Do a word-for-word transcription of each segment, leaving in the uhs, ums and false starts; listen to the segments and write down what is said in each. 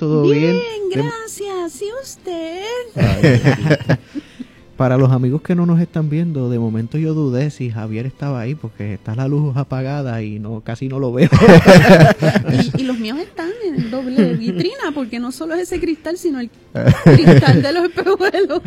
¿Todo bien? Bien, gracias. ¿Y usted? Ay, para los amigos que no nos están viendo, de momento yo dudé si Javier estaba ahí porque está la luz apagada y no casi no lo veo. y, y los míos están en doble vitrina porque no solo es ese cristal, sino el cristal de los espejuelos.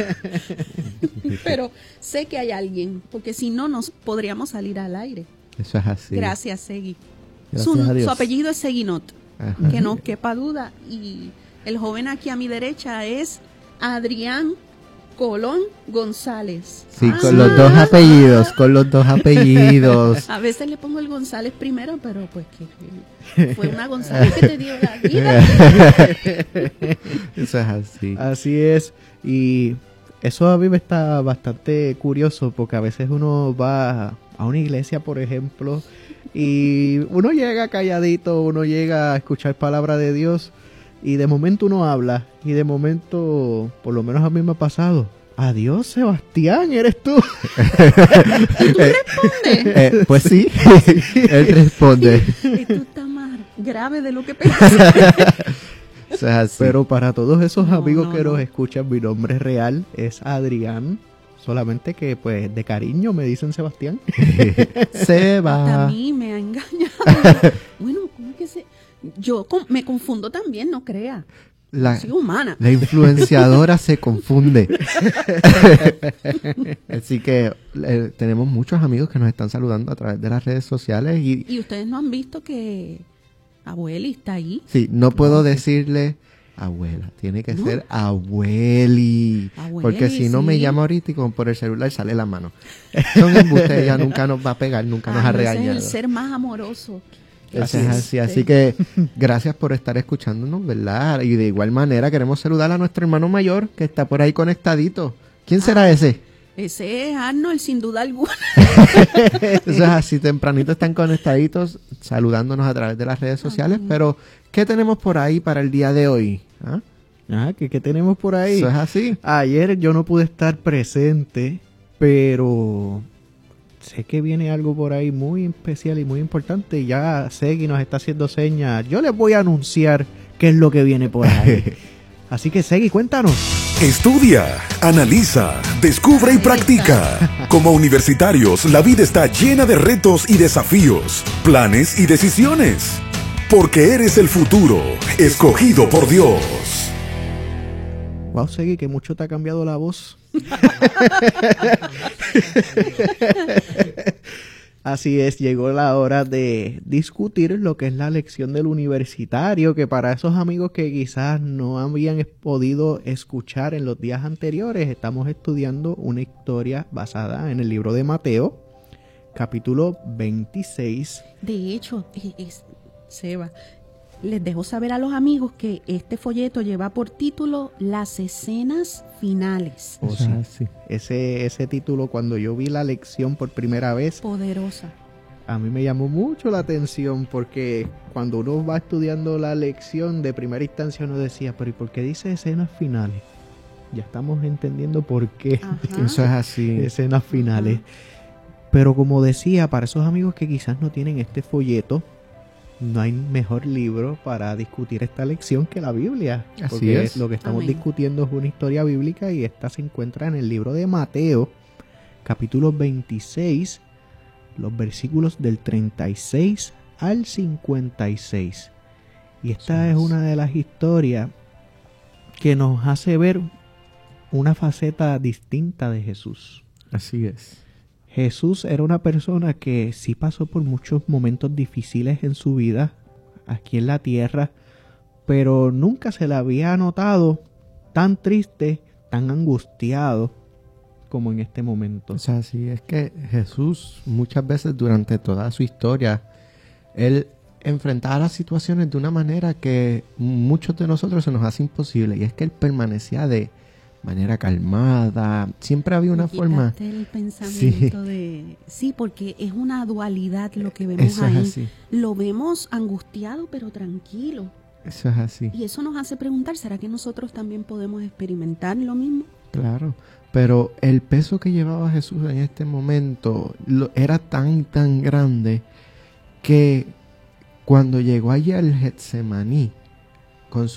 Pero sé que hay alguien, porque si no nos podríamos salir al aire. Eso es así. Gracias, Segui. Gracias Su, a Dios. su apellido es Seguinot, Ajá. que no quepa duda. Y el joven aquí a mi derecha es Adrián Colón González. Sí, Ah. con los dos apellidos, con los dos apellidos. A veces le pongo el González primero, pero pues que, que fue una González que te dio la vida. Eso es así. Así es. Y eso a mí me está bastante curioso porque a veces uno va a una iglesia, por ejemplo, y uno llega calladito, uno llega a escuchar palabra de Dios y de momento uno habla y de momento, por lo menos a mí me ha pasado, adiós Sebastián, eres tú. ¿Y tú respondes? Eh, pues sí, él responde. Y tú estás más grave de lo que pensé. Eso es así. Pero para todos esos No, amigos no, que no. nos escuchan, mi nombre real es Adrián. Solamente que, pues, de cariño me dicen Sebastián. Se Hasta a va. mí me ha engañado. Bueno, ¿cómo es que se...? Yo con- me confundo también, no crea. La, Soy humana. la influenciadora se confunde. Así que eh, tenemos muchos amigos que nos están saludando a través de las redes sociales y Y ustedes no han visto que Abueli está ahí. sí, no puedo decirle abuela, tiene que ¿No? ser abueli, Abueli, porque si no me sí. llama ahorita y con por el celular sale la mano. Son embustes, ella nunca nos va a pegar, nunca nos Ah, ha no, ese es regañado. el ser más amoroso. Así es, así, así que gracias por estar escuchándonos, ¿verdad? Y de igual manera queremos saludar a nuestro hermano mayor que está por ahí conectadito. ¿Quién será Ah. ese? Ese es Arnold, sin duda alguna. Eso es así, tempranito están conectaditos, saludándonos a través de las redes sociales, pero ¿qué tenemos por ahí para el día de hoy? ¿Ah? Ah, ¿qué, qué tenemos por ahí? Eso es así. Ayer yo no pude estar presente, pero sé que viene algo por ahí muy especial y muy importante. Ya Segui nos está haciendo señas. Yo les voy a anunciar qué es lo que viene por ahí. Así que Segui, cuéntanos. Estudia, analiza, descubre y practica. Como universitarios, la vida está llena de retos y desafíos, planes y decisiones. Porque eres el futuro, escogido por Dios. Wow, Segui, que mucho te ha cambiado la voz. Así es, llegó la hora de discutir lo que es la lección del universitario, que para esos amigos que quizás no habían podido escuchar en los días anteriores, estamos estudiando una historia basada en el libro de Mateo, capítulo veintiséis. De hecho, es, es- Seba, les dejo saber a los amigos que este folleto lleva por título Las escenas finales. Oh, Eso sí. es así. Ese, ese título, cuando yo vi la lección por primera vez, Poderosa. a mí me llamó mucho la atención porque cuando uno va estudiando la lección de primera instancia uno decía, pero ¿y por qué dice escenas finales? Ya estamos entendiendo por qué Ajá. Eso es así. escenas finales. Pero como decía, para esos amigos que quizás no tienen este folleto, no hay mejor libro para discutir esta lección que la Biblia. Así Porque es. lo que estamos Amén. discutiendo es una historia bíblica y esta se encuentra en el libro de Mateo, capítulo veintiséis, los versículos del treinta y seis al cincuenta y seis. Y esta Así es es. una de las historias que nos hace ver una faceta distinta de Jesús. Así es. Jesús era una persona que sí pasó por muchos momentos difíciles en su vida aquí en la tierra, pero nunca se le había notado tan triste, tan angustiado como en este momento. O sea, sí, es que Jesús muchas veces durante toda su historia, él enfrentaba las situaciones de una manera que muchos de nosotros se nos hace imposible, y es que él permanecía de manera calmada, siempre había una Me forma. quitaste el pensamiento de... Sí, porque es una dualidad lo que vemos Eso es ahí. así, Lo vemos angustiado pero tranquilo. eso es así, Y eso nos hace preguntar, ¿será que nosotros también podemos experimentar lo mismo? claro. Pero el peso que llevaba Jesús en este momento lo- era tan, tan grande que cuando llegó allí al Getsemaní,